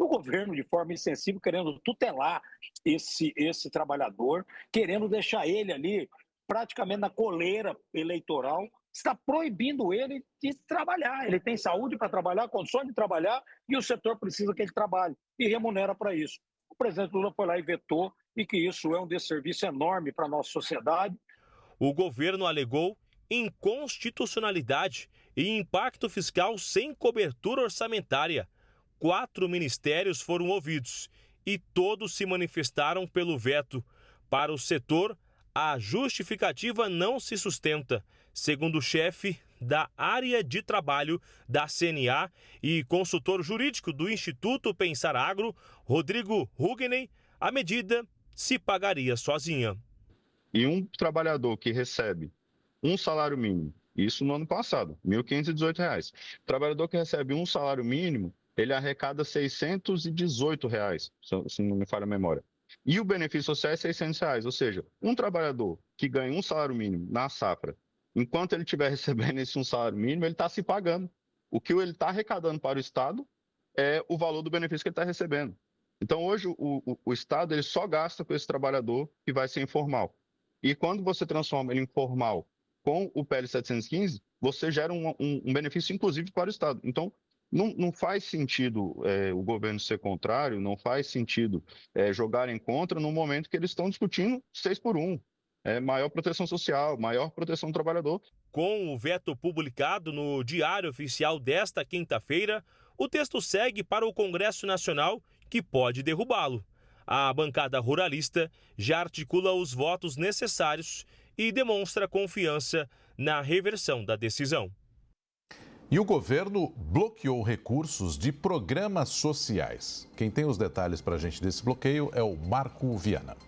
o governo, de forma insensível, querendo tutelar esse trabalhador, querendo deixar ele ali praticamente na coleira eleitoral, está proibindo ele de trabalhar. Ele tem saúde para trabalhar, condições de trabalhar, e o setor precisa que ele trabalhe e remunera para isso. O presidente Lula foi lá e vetou, e que isso é um desserviço enorme para a nossa sociedade. O governo alegou inconstitucionalidade e impacto fiscal sem cobertura orçamentária. 4 ministérios foram ouvidos e todos se manifestaram pelo veto. Para o setor, a justificativa não se sustenta, segundo o chefe da área de trabalho da CNA e consultor jurídico do Instituto Pensar Agro, Rodrigo Hugeney, a medida se pagaria sozinha. E um trabalhador que recebe um salário mínimo, isso no ano passado, R$ 1.518. O trabalhador que recebe um salário mínimo, ele arrecada R$ 618, se não me falha a memória. E o benefício social é R$ 600, ou seja, um trabalhador que ganha um salário mínimo na safra, enquanto ele estiver recebendo esse um salário mínimo, ele está se pagando. O que ele está arrecadando para o Estado é o valor do benefício que ele está recebendo. Então, hoje, o Estado ele só gasta com esse trabalhador que vai ser informal. E quando você transforma ele em formal com o PL 715, você gera um benefício, inclusive, para o Estado. Então, não faz sentido o governo ser contrário, não faz sentido jogarem contra no momento que eles estão discutindo 6 por 1. Maior proteção social, maior proteção do trabalhador. Com o veto publicado no Diário Oficial desta quinta-feira, o texto segue para o Congresso Nacional, que pode derrubá-lo. A bancada ruralista já articula os votos necessários e demonstra confiança na reversão da decisão. E o governo bloqueou recursos de programas sociais. Quem tem os detalhes para a gente desse bloqueio é o Marco Viana.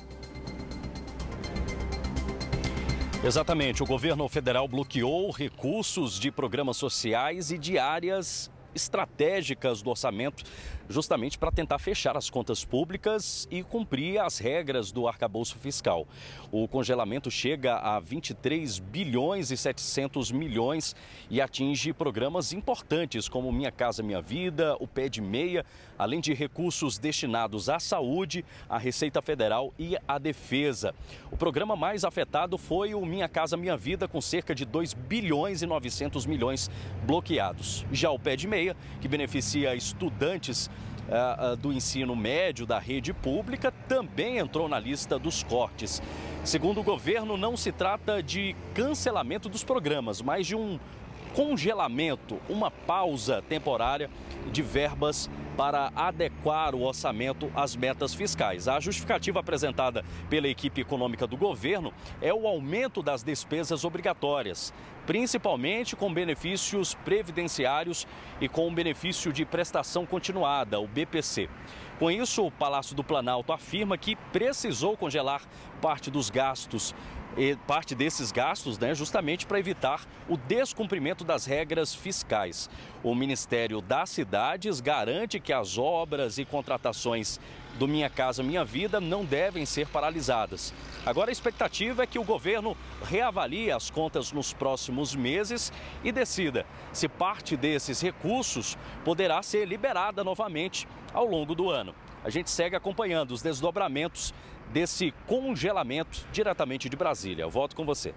Exatamente, o governo federal bloqueou recursos de programas sociais e de áreas estratégicas do orçamento, justamente para tentar fechar as contas públicas e cumprir as regras do arcabouço fiscal. O congelamento chega a 23 bilhões e 700 milhões e atinge programas importantes como Minha Casa Minha Vida, o Pé de Meia, além de recursos destinados à saúde, à Receita Federal e à Defesa. O programa mais afetado foi o Minha Casa Minha Vida, com cerca de 2 bilhões e 900 milhões bloqueados. Já o Pé de Meia, que beneficia estudantes do ensino médio da rede pública, também entrou na lista dos cortes. Segundo o governo, não se trata de cancelamento dos programas, mas de um congelamento, uma pausa temporária de verbas para adequar o orçamento às metas fiscais. A justificativa apresentada pela equipe econômica do governo é o aumento das despesas obrigatórias, principalmente com benefícios previdenciários e com o benefício de prestação continuada, o BPC. Com isso, o Palácio do Planalto afirma que precisou congelar parte dos gastos, parte desses gastos, justamente para evitar o descumprimento das regras fiscais. O Ministério das Cidades garante que as obras e contratações do Minha Casa Minha Vida não devem ser paralisadas. Agora a expectativa é que o governo reavalie as contas nos próximos meses e decida se parte desses recursos poderá ser liberada novamente ao longo do ano. A gente segue acompanhando os desdobramentos desse congelamento diretamente de Brasília. Eu volto com você.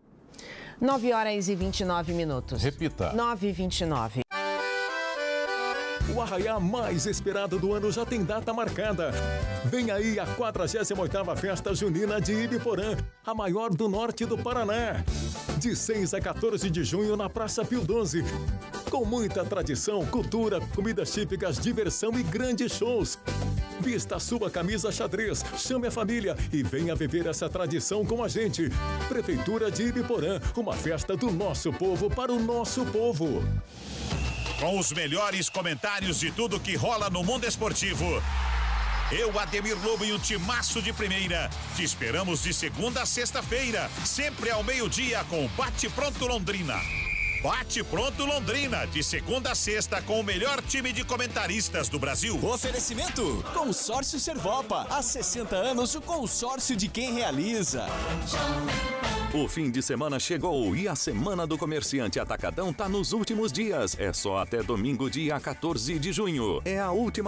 9h29. Repita. 9h29. O arraiá mais esperado do ano já tem data marcada. Vem aí a 48ª Festa Junina de Ibiporã, a maior do norte do Paraná. De 6 a 14 de junho na Praça Pio XII. Com muita tradição, cultura, comidas típicas, diversão e grandes shows. Vista a sua camisa xadrez, chame a família e venha viver essa tradição com a gente. Prefeitura de Ibiporã, uma festa do nosso povo para o nosso povo. Com os melhores comentários de tudo que rola no mundo esportivo. Eu, Ademir Lobo e o timaço de primeira. Te esperamos de segunda a sexta-feira, sempre ao meio-dia com o Bate Pronto Londrina. Bate Pronto Londrina, de segunda a sexta, com o melhor time de comentaristas do Brasil. Oferecimento: Consórcio Servopa. Há 60 anos, o consórcio de quem realiza. O fim de semana chegou e a Semana do Comerciante Atacadão tá nos últimos dias. É só até domingo, dia 14 de junho. É a última